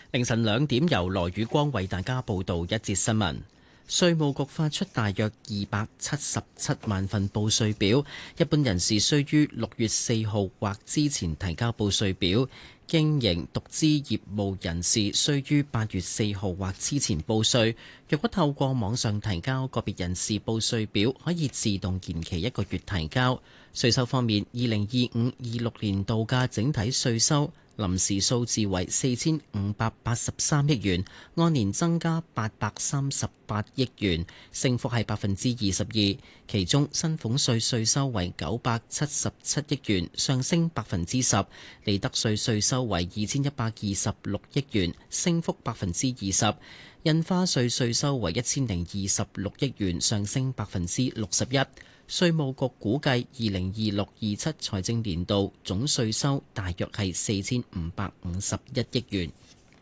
凌晨2點，由羅宇光為大家報道一節新聞。稅務局發出大約277萬份報稅表，一般人士需於6月4號或之前提交報稅表，經營獨資業務人士需於8月4號或之前報稅。若果透過網上提交個別人士報稅表，可以自動延期1個月提交。稅收方面，2025-26年度嘅整體稅收臨時數字為4583億元，按年增加838億元，升幅係22%。其中薪俸稅稅收為977億元，上升10%；利得稅稅收為2126億元，升幅20%；印花稅稅收為1026億元，上升61%。稅務局估計2026-27財政年度總稅收大約係4551億元。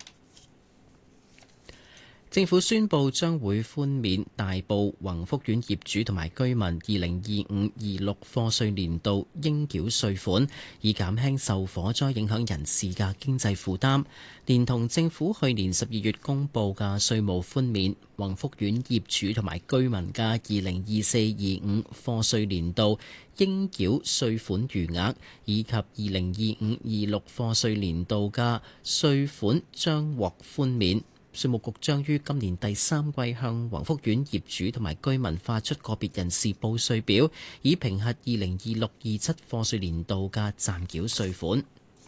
政府宣布將會寬免大埔宏福苑業主同埋居民2025-26課稅年度應繳稅款，以減輕受火災影響人士嘅經濟負擔。連同政府去年12月公布嘅稅務寬免，宏福苑業主同埋居民嘅2024-25課稅年度應繳稅款餘額，以及2025-26課稅年度嘅稅款將獲寬免。稅務局將於今年第3季向宏福苑業主同埋居民發出個別人士報稅表，以評核2026-27課稅年度嘅暫繳稅款。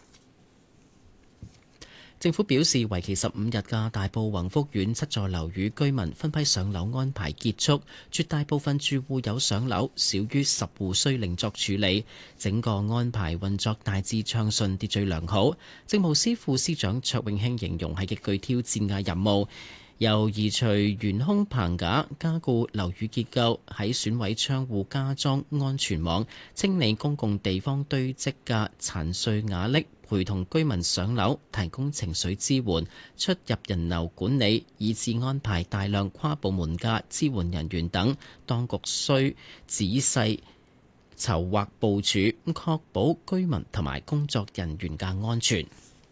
政府表示，為期15日嘅大埔宏福苑7座樓宇居民分批上樓安排結束，絕大部分住戶有上樓，少於10戶需另作處理。整個安排運作大致暢順，秩序良好。政務司副司長卓永興形容係極具挑戰嘅任務，由移除懸空棚架、加固樓宇結構、喺損毀窗戶加裝安全網、清理公共地方堆積嘅殘碎瓦礫，陪同居民上樓，提供情緒支援、出入人流管理，以至安排大量跨部門嘅支援人員等，當局需仔細籌劃部署，確保居民同埋工作人員嘅安全。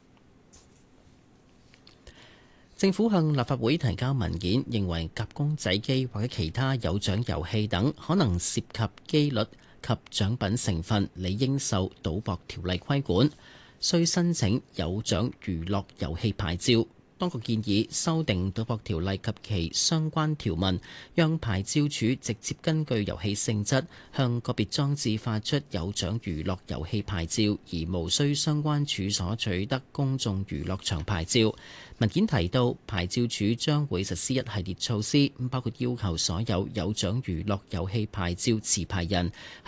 政府向立法會提交文件，認為夾公仔機或者其他有獎遊戲等可能涉及機率及獎品成分，理應受賭博條例規管，需申請有獎娛樂遊戲牌照。當局建議修訂賭博條例及其相關條文，讓牌照處直接根據遊戲性質向個別裝置發出有獎娛樂遊戲牌照，而無需相關處所取得公眾娛樂場牌照。文件提到，牌照處將會實施一系列措施，包括要求所有有獎娛樂遊戲牌照持牌人